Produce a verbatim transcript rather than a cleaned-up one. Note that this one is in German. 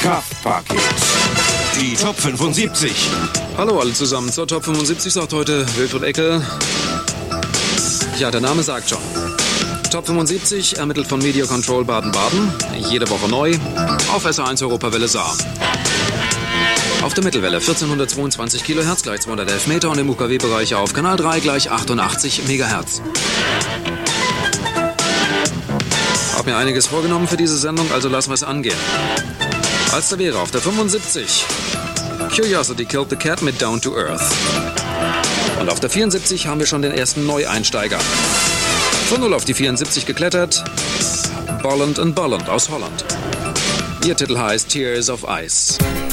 Kraftpaket. Die Top fünfundsiebzig. Hallo alle zusammen zur Top fünfundsiebzig, sagt heute Wilfried Eckel. Ja, der Name sagt schon. Top fünfundsiebzig, ermittelt von Media Control Baden-Baden. Jede Woche neu auf S R eins Europawelle Saar. Auf der Mittelwelle vierzehnhundertzweiundzwanzig Kilohertz gleich zweihundertelf Meter und im U K W-Bereich auf Kanal drei gleich achtundachtzig Megahertz. Hab mir einiges vorgenommen für diese Sendung, also lassen wir es angehen. Als da wäre auf der fünfundsiebzig Curiosity Killed the Cat mit Down to Earth. Und auf der vierundsiebzig haben wir schon den ersten Neueinsteiger. Von null auf die vierundsiebzig geklettert, Bolland and Bolland aus Holland. Ihr Titel heißt Tears of Ice.